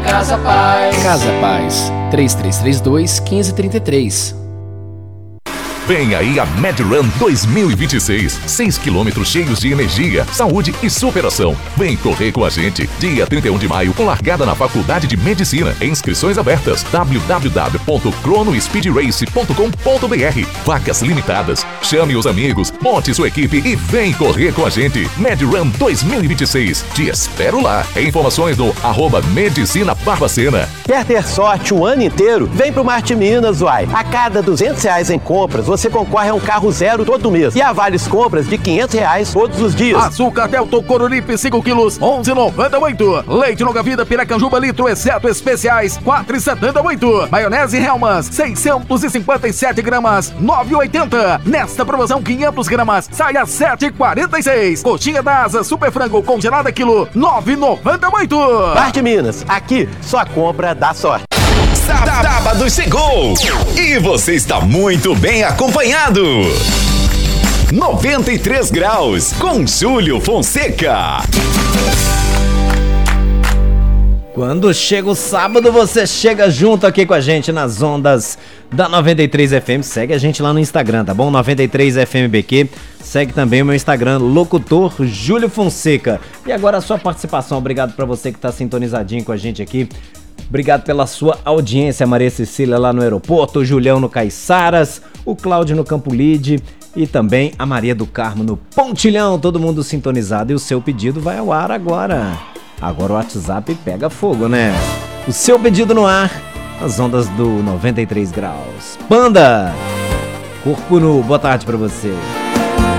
Casa Paz. Casa Paz, 3332-1533. Vem aí a MedRun 2026. 6 quilômetros cheios de energia, saúde e superação. Vem correr com a gente. Dia 31 de maio, com largada na Faculdade de Medicina. Inscrições abertas. www.cronospeedrace.com.br. Vagas limitadas. Chame os amigos, monte sua equipe e vem correr com a gente. MedRun 2026. Te espero lá. Informações no @Medicina Barbacena. Quer ter sorte o ano inteiro? Vem pro Marte Minas, uai. A cada R$200 em compras, você concorre a um carro zero todo mês. E a vales compras de R$500 todos os dias. Açúcar Delta Coruripe 5 quilos, 11,98. Leite Longa Vida Piracanjuba litro, exceto especiais, 4,78. Maionese Hellmann's, 657 gramas, 9,80. Nesta promoção, 500 gramas, sai a 7,46. Coxinha da Asa Super Frango congelada quilo, 9,98. Marte Minas, aqui só compra dá sorte. Sábado chegou e você está muito bem acompanhado. 93 graus com Júlio Fonseca. Quando chega o sábado, você chega junto aqui com a gente nas ondas da 93 FM. Segue a gente lá no Instagram, tá bom? 93 FMBQ. Segue também o meu Instagram, locutor Júlio Fonseca. E agora a sua participação. Obrigado pra você que tá sintonizadinho com a gente aqui. Obrigado pela sua audiência, Maria Cecília lá no aeroporto, o Julião no Caiçaras, o Cláudio no Campo Lide e também a Maria do Carmo no Pontilhão, todo mundo sintonizado. E o seu pedido vai ao ar agora. Agora o WhatsApp pega fogo, né? O seu pedido no ar, as ondas do 93 graus. Panda, corpo nu, boa tarde pra você.